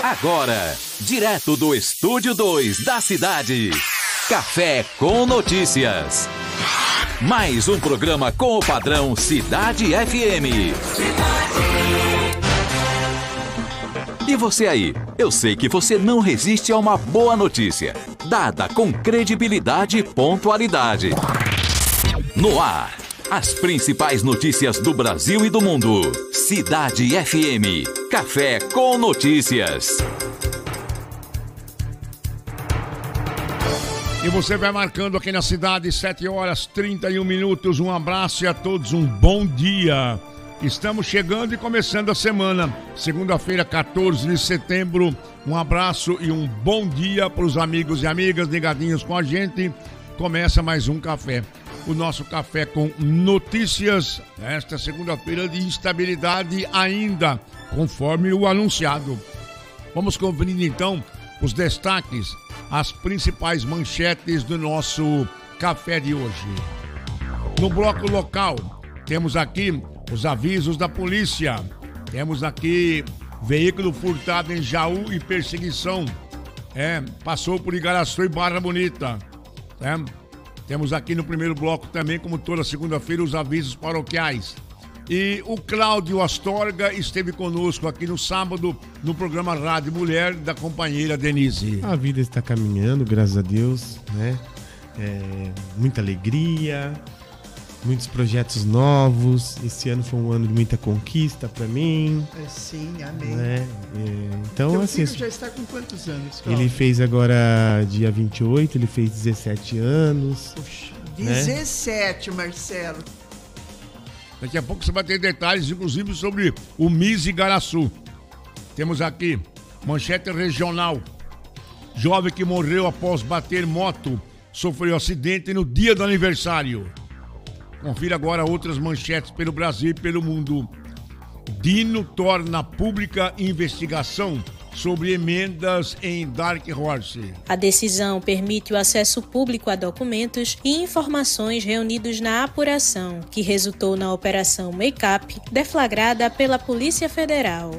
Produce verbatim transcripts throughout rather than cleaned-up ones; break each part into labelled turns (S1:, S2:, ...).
S1: Agora, direto do Estúdio dois da cidade, Café com Notícias. Mais um programa com o padrão Cidade F M. E você aí? Eu sei que você não resiste a uma boa notícia, dada com credibilidade e pontualidade. No ar, as principais notícias do Brasil e do mundo. Cidade F M. Café com Notícias.
S2: E você vai marcando aqui na cidade, sete horas e trinta e um minutos. Um abraço e a todos um bom dia. Estamos chegando e começando a semana. Segunda-feira, quatorze de setembro. Um abraço e um bom dia para os amigos e amigas ligadinhos com a gente. Começa mais um café. O nosso café com notícias. Esta segunda-feira de instabilidade ainda, conforme o anunciado. Vamos conferir então os destaques, as principais manchetes do nosso café de hoje. No bloco local, temos aqui os avisos da polícia. Temos aqui veículo furtado em Jaú e perseguição. É, passou por Igaraçu e Barra Bonita. É, temos aqui no primeiro bloco também, como toda segunda-feira, os avisos paroquiais. E o Cláudio Astorga esteve conosco aqui no sábado, no programa Rádio Mulher, da companheira Denise.
S3: A vida está caminhando, graças a Deus, né? É, muita alegria, muitos projetos novos. Esse ano foi um ano de muita conquista para mim.
S4: É, sim, amém.
S3: Né? É, então,
S4: Teu
S3: assim,
S4: filho já está com quantos anos, Cláudio?
S3: Ele fez agora dia vinte e oito, ele fez dezessete anos.
S4: Puxa,
S3: né?
S4: dezessete, Marcelo.
S2: Daqui a pouco você vai ter detalhes, inclusive, sobre o Miss Igaraçu. Temos aqui, manchete regional. Jovem que morreu após bater moto sofreu acidente no dia do aniversário. Confira agora outras manchetes pelo Brasil e pelo mundo. Dino torna pública investigação sobre emendas em Dark Horse.
S5: A decisão permite o acesso público a documentos e informações reunidos na apuração, que resultou na Operação Make-up, deflagrada pela Polícia Federal.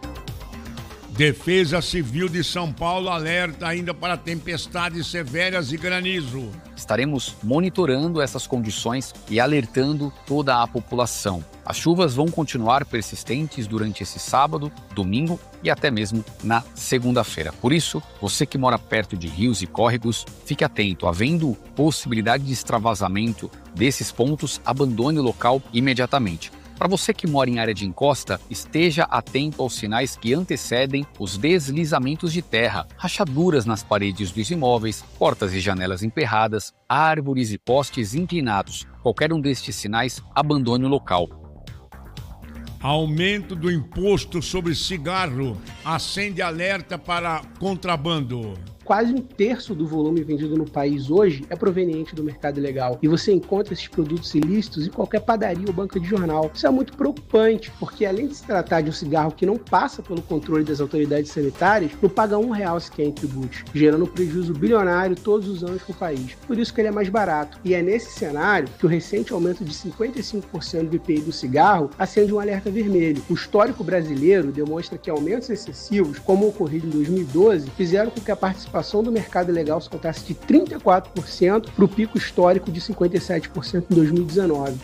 S2: Defesa Civil de São Paulo alerta ainda para tempestades severas e granizo.
S6: Estaremos monitorando essas condições e alertando toda a população. As chuvas vão continuar persistentes durante esse sábado, domingo e até mesmo na segunda-feira. Por isso, você que mora perto de rios e córregos, fique atento. Havendo possibilidade de extravasamento desses pontos, abandone o local imediatamente. Para você que mora em área de encosta, esteja atento aos sinais que antecedem os deslizamentos de terra, rachaduras nas paredes dos imóveis, portas e janelas emperradas, árvores e postes inclinados. Qualquer um destes sinais, abandone o local.
S2: Aumento do imposto sobre cigarro acende alerta para contrabando.
S7: Quase um terço do volume vendido no país hoje é proveniente do mercado ilegal. E você encontra esses produtos ilícitos em qualquer padaria ou banca de jornal. Isso é muito preocupante, porque além de se tratar de um cigarro que não passa pelo controle das autoridades sanitárias, não paga um real sequer em tributos, gerando um prejuízo bilionário todos os anos para o país. Por isso que ele é mais barato. E é nesse cenário que o recente aumento de cinquenta e cinco por cento do I P I do cigarro acende um alerta vermelho. O histórico brasileiro demonstra que aumentos excessivos, como o ocorrido em dois mil e doze, fizeram com que a participação do mercado ilegal saltasse de trinta e quatro por cento para o pico histórico de cinquenta e sete por cento em dois mil e dezenove.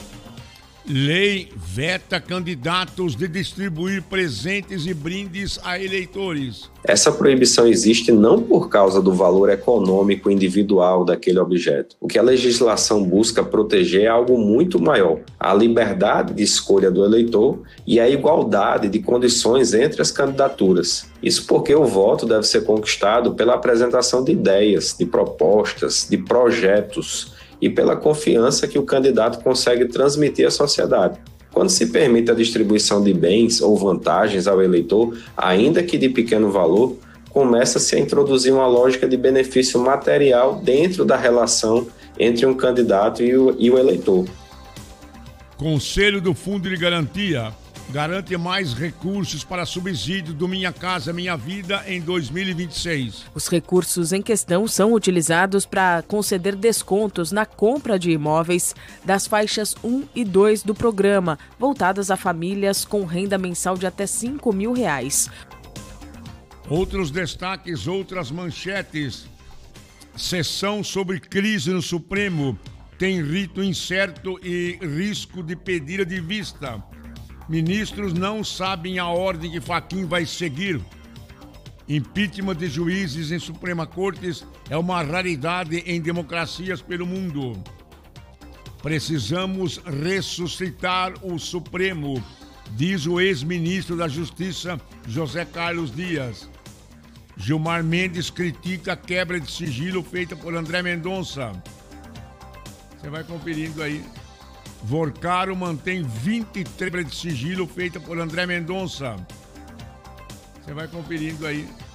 S2: Lei veta candidatos de distribuir presentes e brindes a eleitores.
S8: Essa proibição existe não por causa do valor econômico individual daquele objeto. O que a legislação busca proteger é algo muito maior: a liberdade de escolha do eleitor e a igualdade de condições entre as candidaturas. Isso porque o voto deve ser conquistado pela apresentação de ideias, de propostas, de projetos e pela confiança que o candidato consegue transmitir à sociedade. Quando se permite a distribuição de bens ou vantagens ao eleitor, ainda que de pequeno valor, começa-se a introduzir uma lógica de benefício material dentro da relação entre um candidato e o, e o eleitor.
S2: Conselho do Fundo de Garantia garante mais recursos para subsídio do Minha Casa Minha Vida em dois mil e vinte e seis.
S9: Os recursos em questão são utilizados para conceder descontos na compra de imóveis das faixas um e dois do programa, voltadas a famílias com renda mensal de até cinco mil reais.
S2: Outros destaques, outras manchetes. Sessão sobre crise no Supremo. Tem rito incerto e risco de pedida de vista. Ministros não sabem a ordem que Fachin vai seguir. Impeachment de juízes em Suprema Corte é uma raridade em democracias pelo mundo. Precisamos ressuscitar o Supremo, diz o ex-ministro da Justiça, José Carlos Dias. Gilmar Mendes critica a quebra de sigilo feita por André Mendonça. Você vai conferindo aí. Vorcaro mantém vinte e três quebras de sigilo feita por André Mendonça. Você vai conferindo aí.